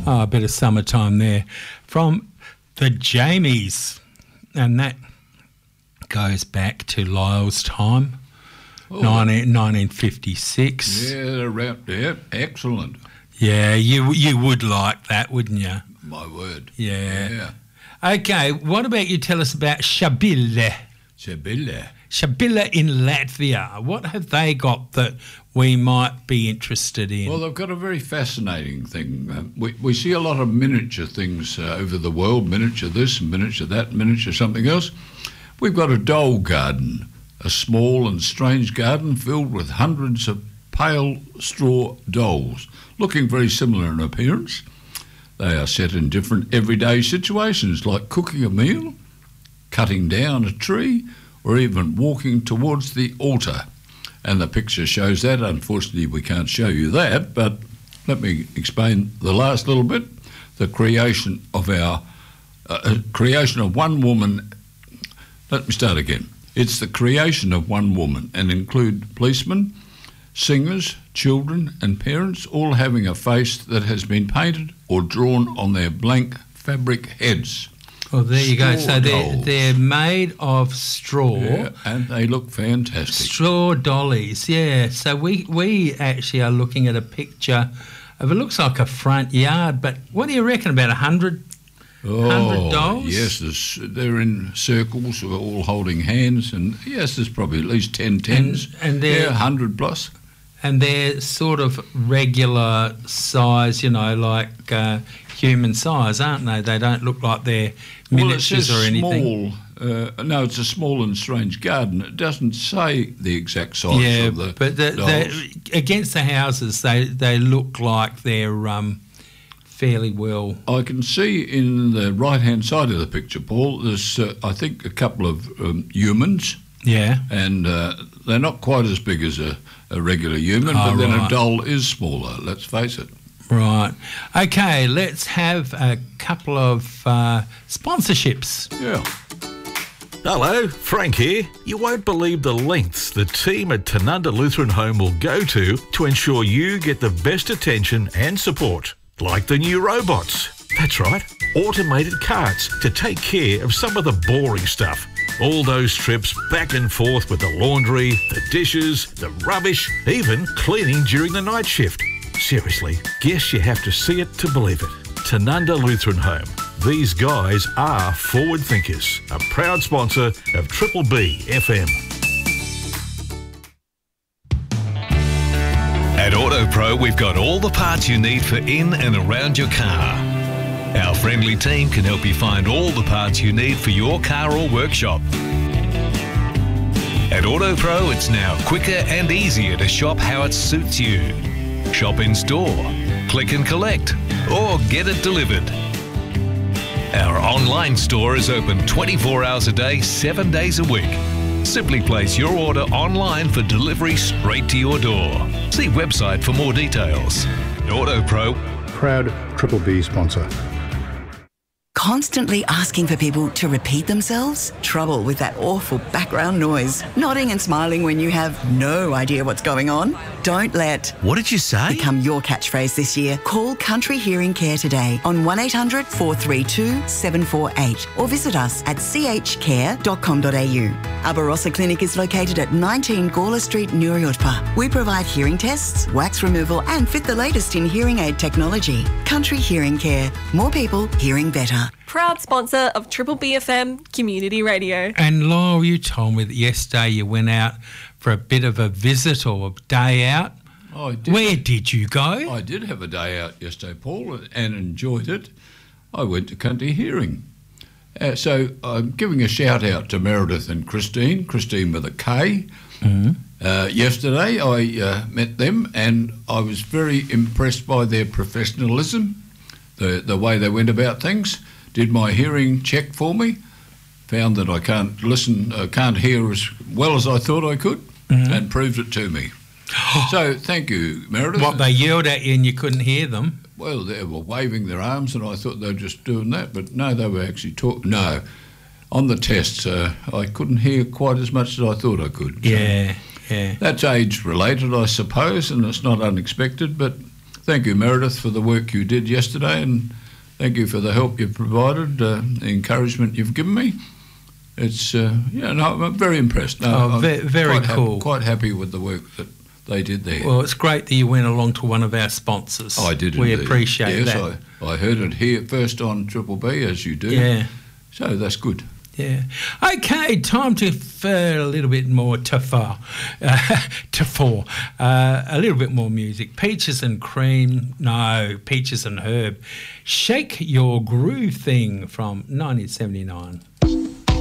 Oh, a bit of summertime there from the Jamies, and that goes back to Lyle's time, 1956. Yeah, excellent. Yeah, you would like that, wouldn't you? My word. Yeah. Okay, what about you tell us about Shabila? Shabila in Latvia. What have they got that we might be interested in? Well, they've got a very fascinating thing. We see a lot of miniature things over the world, miniature this, miniature that, miniature something else. We've got a doll garden, a small and strange garden filled with hundreds of pale straw dolls, looking very similar in appearance. They are set in different everyday situations like cooking a meal, cutting down a tree, or even walking towards the altar. And the picture shows that. Unfortunately, we can't show you that, but let me explain the last little bit. The creation of one woman. Let me start again. It's the creation of one woman and include policemen, singers, children and parents, all having a face that has been painted or drawn on their blank fabric heads. Well, there you go. So they're made of straw. Yeah, and they look fantastic. Straw dollies, yeah. So we actually are looking at a picture of, it looks like a front yard, but what do you reckon, about 100 dolls? Yes, they're in circles, all holding hands, and yes, there's probably at least 10 tens. And they're 100 plus. And they're sort of regular size, like human size, aren't they? They don't look like they're miniatures or anything. No, it's a small and strange garden. It doesn't say the exact size of the dolls. Against the houses, they look like they're fairly well. I can see in the right-hand side of the picture, Paul, there's, I think, a couple of humans. Yeah. And they're not quite as big as a regular human, but then a doll is smaller, let's face it. Right. Okay, let's have a couple of sponsorships. Yeah. Hello, Frank here. You won't believe the lengths the team at Tanunda Lutheran Home will go to ensure you get the best attention and support. Like the new robots. That's right, automated carts to take care of some of the boring stuff. All those trips back and forth with the laundry, the dishes, the rubbish, even cleaning during the night shift. Seriously, guess you have to see it to believe it. Tanunda Lutheran Home. These guys are forward thinkers. A proud sponsor of Triple B FM. At AutoPro, we've got all the parts you need for in and around your car. Our friendly team can help you find all the parts you need for your car or workshop. At AutoPro, it's now quicker and easier to shop how it suits you. Shop in store, click and collect, or get it delivered. Our online store is open 24 hours a day, 7 days a week. Simply place your order online for delivery straight to your door. See website for more details. AutoPro. Proud Triple B sponsor. Constantly asking for people to repeat themselves? Trouble with that awful background noise. Nodding and smiling when you have no idea what's going on? Don't let "What did you say?" become your catchphrase this year. Call Country Hearing Care today on 1800 432 748 or visit us at chcare.com.au. Our Barossa Clinic is located at 19 Gawler Street, Nuriutpa. We provide hearing tests, wax removal and fit the latest in hearing aid technology. Country Hearing Care. More people hearing better. Proud sponsor of Triple B FM Community Radio. And Lyle, you told me that yesterday you went out for a bit of a visit or a day out. I did. Where did you go? I did have a day out yesterday, Paul, and enjoyed it. I went to Country Hearing. So I'm giving a shout out to Meredith and Christine with a K. Mm-hmm. Yesterday I met them and I was very impressed by their professionalism, the way they went about things. Did my hearing check for me, found that I can't hear as well as I thought I could, and proved it to me. So thank you, Meredith. What, they yelled at you and you couldn't hear them? Well, they were waving their arms and I thought they were just doing that, but no, they were actually talking. No, on the tests, I couldn't hear quite as much as I thought I could. Yeah. That's age-related, I suppose, and it's not unexpected, but thank you, Meredith, for the work you did yesterday, and thank you for the help you've provided, the encouragement you've given me. It's, I'm very impressed. No, very cool. Quite happy with the work that they did there. Well, it's great that you went along to one of our sponsors. I did We indeed. appreciate that. Yes, I heard it here first on Triple B, as you do. Yeah. So that's good. Yeah. Okay, time to a little bit more a little bit more music. Peaches and Cream, no, Peaches and Herb. Shake Your Groove Thing from 1979.